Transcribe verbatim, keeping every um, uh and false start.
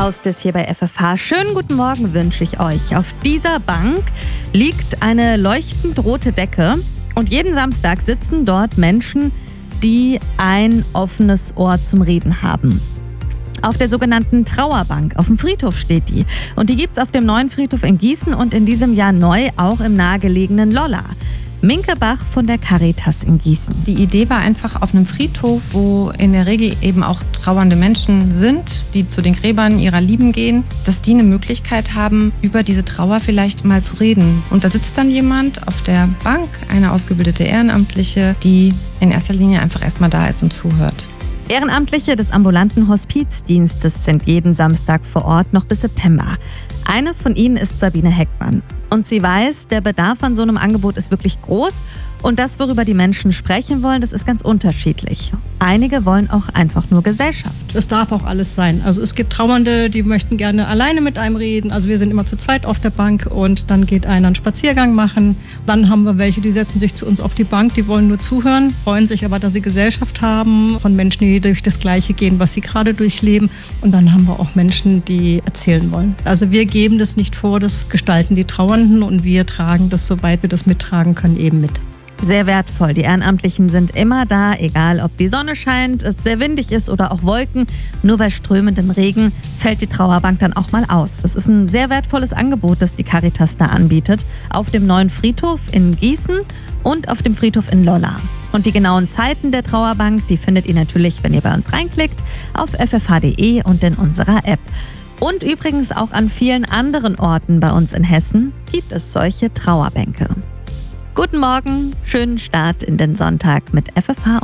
Haustes hier bei F F H. Schönen guten Morgen wünsche ich euch. Auf dieser Bank liegt eine leuchtend rote Decke und jeden Samstag sitzen dort Menschen, die ein offenes Ohr zum Reden haben. Auf der sogenannten Trauerbank, auf dem Friedhof steht die. Und die gibt's auf dem neuen Friedhof in Gießen und in diesem Jahr neu auch im nahegelegenen Lolla. Minke Bach von der Caritas in Gießen. Die Idee war einfach auf einem Friedhof, wo in der Regel eben auch trauernde Menschen sind, die zu den Gräbern ihrer Lieben gehen, dass die eine Möglichkeit haben, über diese Trauer vielleicht mal zu reden. Und da sitzt dann jemand auf der Bank, eine ausgebildete Ehrenamtliche, die in erster Linie einfach erstmal da ist und zuhört. Ehrenamtliche des ambulanten Hospizdienstes sind jeden Samstag vor Ort, noch bis September. Eine von ihnen ist Sabine Heckmann. Und sie weiß, der Bedarf an so einem Angebot ist wirklich groß. Und das, worüber die Menschen sprechen wollen, das ist ganz unterschiedlich. Einige wollen auch einfach nur Gesellschaft. Es darf auch alles sein. Also es gibt Trauernde, die möchten gerne alleine mit einem reden. Also wir sind immer zu zweit auf der Bank und dann geht einer einen Spaziergang machen. Dann haben wir welche, die setzen sich zu uns auf die Bank, die wollen nur zuhören, freuen sich aber, dass sie Gesellschaft haben von Menschen, die durch das Gleiche gehen, was sie gerade durchleben. Und dann haben wir auch Menschen, die erzählen wollen. Also wir geben das nicht vor, das gestalten die Trauernden und wir tragen das, soweit wir das mittragen können, eben mit. Sehr wertvoll. Die Ehrenamtlichen sind immer da, egal ob die Sonne scheint, es sehr windig ist oder auch Wolken. Nur bei strömendem Regen fällt die Trauerbank dann auch mal aus. Das ist ein sehr wertvolles Angebot, das die Caritas da anbietet. Auf dem neuen Friedhof in Gießen und auf dem Friedhof in Lolla. Und die genauen Zeiten der Trauerbank, die findet ihr natürlich, wenn ihr bei uns reinklickt, auf f f h punkt d e und in unserer App. Und übrigens auch an vielen anderen Orten bei uns in Hessen gibt es solche Trauerbänke. Guten Morgen, schönen Start in den Sonntag mit F F H